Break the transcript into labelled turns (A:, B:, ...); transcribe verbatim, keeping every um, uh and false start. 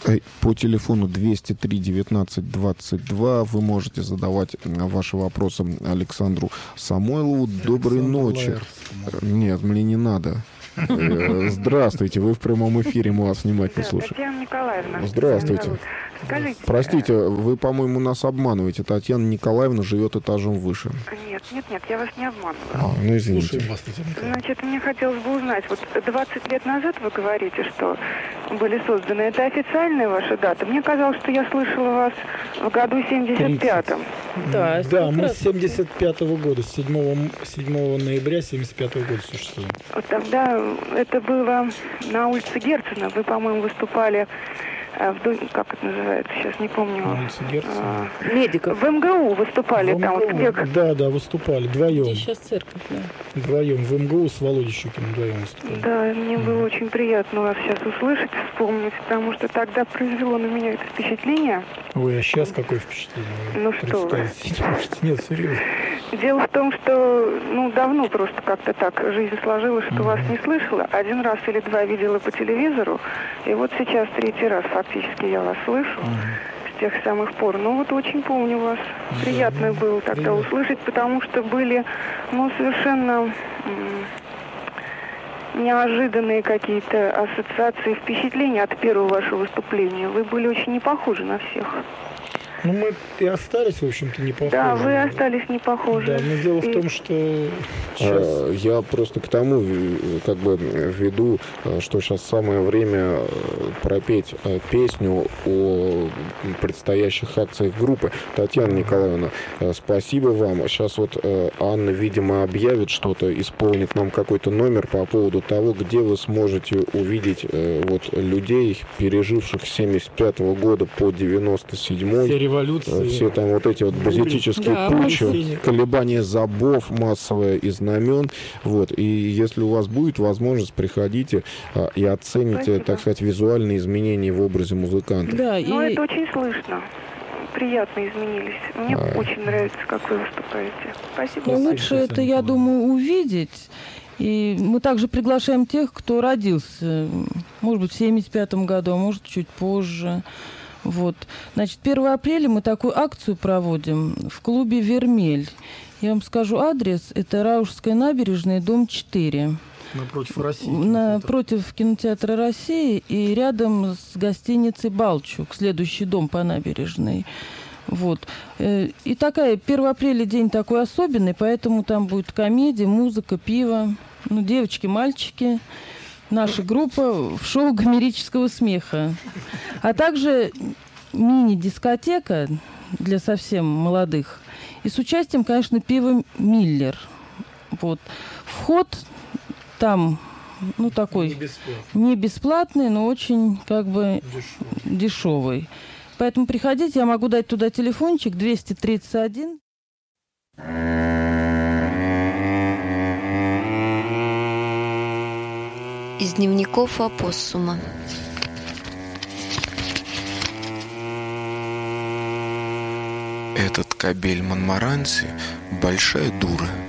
A: По телефону двести три девятнадцать двадцать два вы можете задавать ваши вопросы Александру Самойлову. Доброй
B: Александр
A: ночи.
B: Лаэрт.
A: Нет, мне не надо. Здравствуйте, вы в прямом эфире, мы вас внимательно
C: Да,
A: слушаем.
C: Татьяна Николаевна.
A: Здравствуйте.
C: Скажите,
A: Простите, вы, по-моему, нас обманываете. Татьяна Николаевна живет этажом выше.
C: Нет, нет, нет, я вас не обманываю.
A: А, ну извините.
B: Слушаем вас, Татьяна Николаевна.
C: Значит, мне хотелось бы узнать, вот двадцать лет назад вы говорите, что были созданы. Это официальная ваша дата? Мне казалось, что я слышала вас в году семьдесят пятом.
D: Да,
B: Да, мы
D: прекрасно.
B: с семьдесят пятого года, с седьмого ноября семьдесят пятого года существуем.
C: Вот тогда это было на улице Герцена. Вы, по-моему, выступали э, в доме, как это называется, сейчас не помню.
B: На улице Герцена.
C: А,
D: Медиков.
C: в МГУ выступали
B: В
C: там. Вот, где...
B: МГУ, да, да, выступали вдвоем.
D: Здесь сейчас церковь, да.
B: Вдвоем в МГУ с Володей Щукиным вдвоем выступали.
C: Да, мне было очень приятно вас сейчас услышать, вспомнить, потому что тогда произвело на меня это впечатление.
B: Ой, а сейчас какое впечатление? Вы
C: Ну что вы.
B: представить себе не можете? Нет, серьезно.
C: Дело в том, что ну давно просто как-то так жизнь сложилась, что
B: Мгм.
C: вас не слышала. Один раз или два видела по телевизору, и вот сейчас третий раз фактически я вас слышу. С тех самых пор. Ну вот очень помню вас. Приятно было тогда
B: приятно.
C: услышать, потому что были ну совершенно м, неожиданные какие-то ассоциации, впечатления от первого вашего выступления. Вы были очень не похожи на всех.
B: Ну, мы и остались, в общем-то, не похожи.
C: Да, вы остались не похожи.
B: Да, но дело в
C: И-
B: том, что сейчас...
A: А, Я просто к тому в- как бы веду, а, что сейчас самое время а, пропеть а, песню о предстоящих акциях группы. Татьяна Николаевна, а, спасибо вам. Сейчас вот а, Анна, видимо, объявит что-то, исполнит нам какой-то номер по поводу того, где вы сможете увидеть а, вот людей, переживших с семьдесят пятого года по девяносто седьмой.
B: Все революции.
A: Все там вот эти вот базитические
D: Да,
A: путчи,
B: мы-
A: колебания забов, массовое и знамен. Вот. И если у вас будет возможность, приходите а, и оцените,
C: Спасибо.
A: так сказать, визуальные изменения в образе музыканта.
D: Да,
C: Ну,
D: и
C: это очень слышно. Приятно изменились. Мне
A: А.
C: очень нравится, как вы выступаете. Спасибо.
D: ну,
B: Спасибо,
D: лучше
B: Татьяна
D: это, я
B: Николаевна.
D: думаю, увидеть. И мы также приглашаем тех, кто родился, может быть, в семьдесят пятом году, а может, чуть позже. Вот. Значит, первого апреля мы такую акцию проводим в клубе «Вермель». Я вам скажу адрес. Это Раушская набережная, дом четыре.
B: Напротив России.
D: Напротив кинотеатра «России» и рядом с гостиницей «Балчук», следующий дом по набережной. Вот. Э, И такая, первого апреля день такой особенный, поэтому там будет комедия, музыка, пиво. Ну, девочки, мальчики. Наша группа в шоу гомерического смеха. А также мини-дискотека для совсем молодых. И с участием, конечно, пива «Миллер». Вот. Вход там, ну, такой не бесплатный, но очень, как бы, дешевый. Поэтому приходите, я могу дать туда телефончик двести тридцать один.
E: Из дневников опоссума.
F: Этот кобель Монмаранси – большая дура.